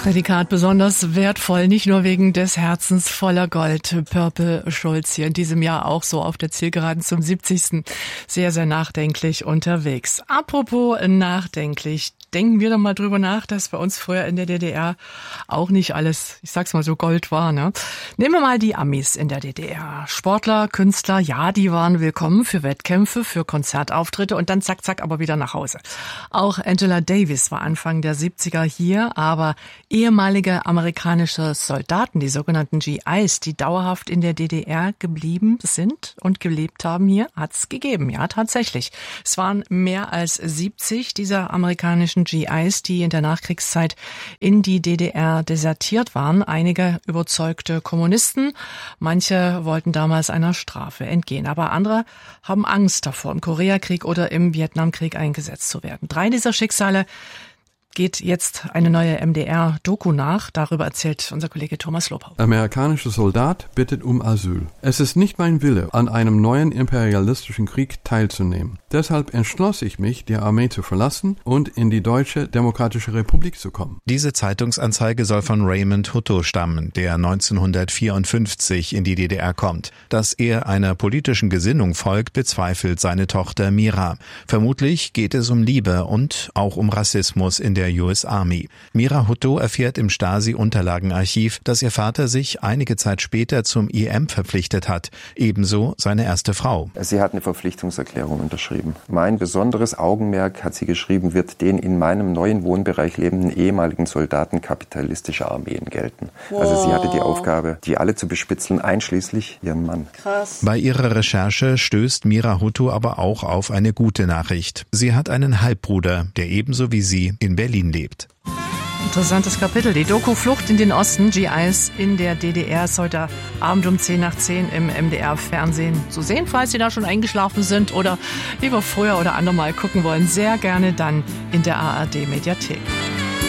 Prädikat besonders wertvoll, nicht nur wegen des Herzens voller Gold. Purple Schulz hier in diesem Jahr auch so auf der Zielgeraden zum 70. Sehr, sehr nachdenklich unterwegs. Apropos nachdenklich, denken wir doch mal drüber nach, dass bei uns früher in der DDR auch nicht alles, ich sag's mal so, Gold war, ne? Nehmen wir mal die Amis in der DDR. Sportler, Künstler, ja, die waren willkommen für Wettkämpfe, für Konzertauftritte und dann zack, zack, aber wieder nach Hause. Auch Angela Davis war Anfang der 70er hier, aber ehemalige amerikanische Soldaten, die sogenannten GIs, die dauerhaft in der DDR geblieben sind und gelebt haben hier, hat's gegeben, ja, tatsächlich. Es waren mehr als 70 dieser amerikanischen GIs, die in der Nachkriegszeit in die DDR desertiert waren. Einige überzeugte Kommunisten, manche wollten damals einer Strafe entgehen, aber andere haben Angst davor, im Koreakrieg oder im Vietnamkrieg eingesetzt zu werden. 3 dieser Schicksale geht jetzt eine neue MDR-Doku nach. Darüber erzählt unser Kollege Thomas Lobau. Amerikanischer Soldat bittet um Asyl. Es ist nicht mein Wille, an einem neuen imperialistischen Krieg teilzunehmen. Deshalb entschloss ich mich, die Armee zu verlassen und in die Deutsche Demokratische Republik zu kommen. Diese Zeitungsanzeige soll von Raymond Hutto stammen, der 1954 in die DDR kommt. Dass er einer politischen Gesinnung folgt, bezweifelt seine Tochter Mira. Vermutlich geht es um Liebe und auch um Rassismus in der US Army. Mira Hutto erfährt im Stasi-Unterlagenarchiv, dass ihr Vater sich einige Zeit später zum IM verpflichtet hat, ebenso seine erste Frau. Sie hat eine Verpflichtungserklärung unterschrieben. Mein besonderes Augenmerk, hat sie geschrieben, wird den in meinem neuen Wohnbereich lebenden ehemaligen Soldaten kapitalistischer Armeen gelten. Wow. Also sie hatte die Aufgabe, die alle zu bespitzeln, einschließlich ihren Mann. Krass. Bei ihrer Recherche stößt Mira Hutto aber auch auf eine gute Nachricht. Sie hat einen Halbbruder, der ebenso wie sie in Berlin lebt. Interessantes Kapitel. Die Doku Flucht in den Osten, GIs in der DDR, ist heute Abend um 10:10 im MDR-Fernsehen zu sehen. Falls Sie da schon eingeschlafen sind oder lieber früher oder andermal gucken wollen, sehr gerne dann in der ARD-Mediathek.